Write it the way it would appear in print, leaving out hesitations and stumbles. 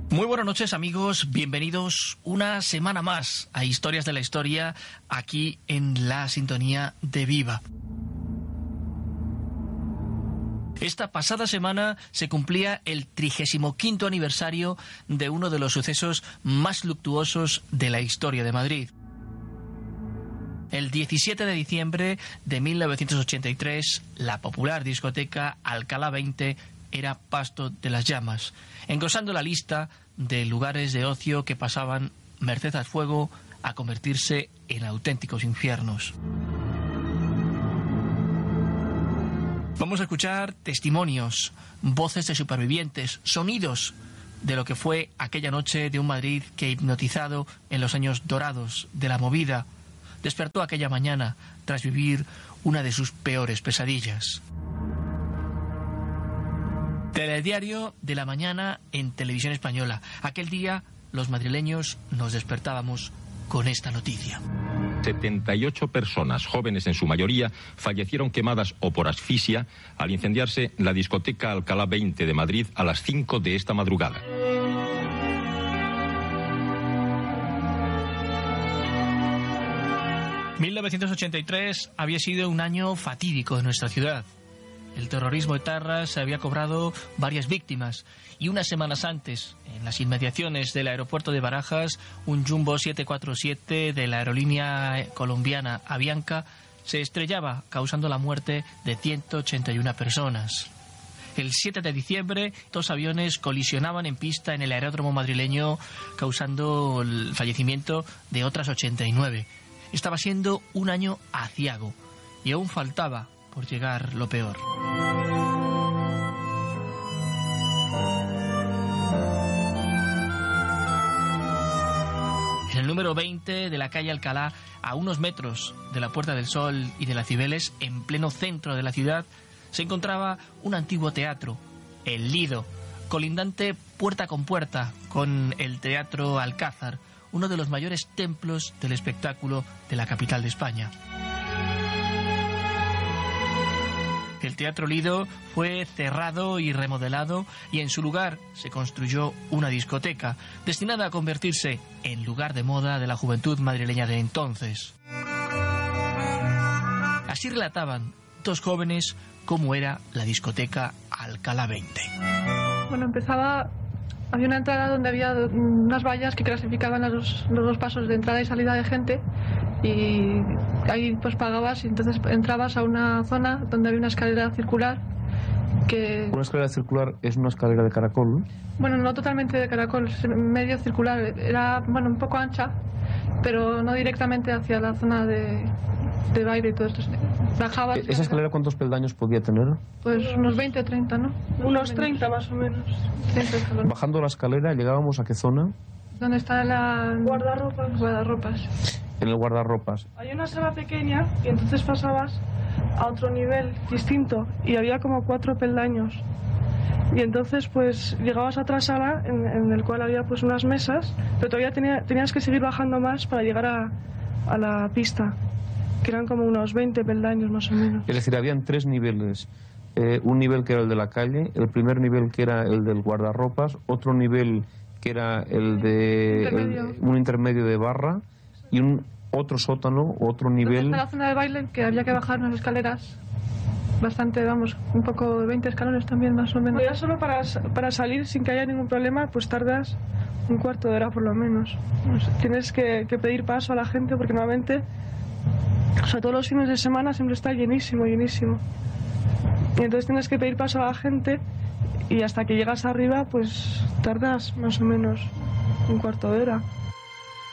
Muy buenas noches, amigos, bienvenidos una semana más a Historias de la Historia, aquí en la sintonía de Viva. Esta pasada semana se cumplía el 35º aniversario de uno de los sucesos más luctuosos de la historia de Madrid. El 17 de diciembre de 1983, la popular discoteca Alcalá 20 era pasto de las llamas, engrosando la lista de lugares de ocio que pasaban merced al fuego a convertirse en auténticos infiernos. Vamos a escuchar testimonios, voces de supervivientes, sonidos de lo que fue aquella noche de un Madrid que, hipnotizado en los años dorados de la movida, despertó aquella mañana tras vivir una de sus peores pesadillas. Telediario de la mañana en Televisión Española. Aquel día los madrileños nos despertábamos con esta noticia. 78 personas, jóvenes en su mayoría, fallecieron quemadas o por asfixia al incendiarse la discoteca Alcalá 20 de Madrid a las 5 de esta madrugada. ...1983 había sido un año fatídico en nuestra ciudad. El terrorismo etarra se había cobrado varias víctimas y unas semanas antes, en las inmediaciones del aeropuerto de Barajas, un Jumbo 747 de la aerolínea colombiana Avianca se estrellaba, causando la muerte de 181 personas. El 7 de diciembre, 2 aviones colisionaban en pista en el aeródromo madrileño, causando el fallecimiento de otras 89. Estaba siendo un año aciago y aún faltaba por llegar lo peor. En el número 20 de la calle Alcalá, a unos metros de la Puerta del Sol y de la Cibeles, en pleno centro de la ciudad, se encontraba un antiguo teatro, el Lido, colindante puerta con puerta con el Teatro Alcázar, uno de los mayores templos del espectáculo de la capital de España. El Teatro Lido fue cerrado y remodelado y en su lugar se construyó una discoteca destinada a convertirse en lugar de moda de la juventud madrileña de entonces. Así relataban 2 jóvenes cómo era la discoteca Alcalá 20. Bueno, había una entrada donde había unas vallas que clasificaban los 2 pasos de entrada y salida de gente, y ahí pues pagabas y entonces entrabas a una zona donde había una escalera circular que... Una escalera circular es una escalera de caracol, ¿no? Bueno, no totalmente de caracol, medio circular, era bueno un poco ancha, pero no directamente hacia la zona de baile y todo esto. Bajabas... ¿Esa escalera cuántos peldaños podía tener? Pues unos 20 o 30, ¿no? Unos 30 más o menos. Bajando la escalera, ¿llegábamos a qué zona? ¿Dónde está la... Guardarropas. En el guardarropas. Hay una sala pequeña y entonces pasabas a otro nivel distinto y había como 4 peldaños. Y entonces pues llegabas a otra sala en el cual había pues unas mesas, pero todavía tenías que seguir bajando más para llegar a la pista, que eran como unos 20 peldaños más o menos. Es decir, habían 3 niveles. Un nivel que era el de la calle, el primer nivel que era el del guardarropas, otro nivel que era un intermedio de barra y otro sótano, otro nivel. Está la zona de baile que había que bajar unas escaleras bastante, vamos, un poco de 20 escalones también más o menos. Ya solo para salir sin que haya ningún problema pues tardas un cuarto de hora por lo menos. Tienes que pedir paso a la gente porque normalmente, o sea, todos los fines de semana siempre está llenísimo. Y entonces tienes que pedir paso a la gente y hasta que llegas arriba pues tardas más o menos un cuarto de hora.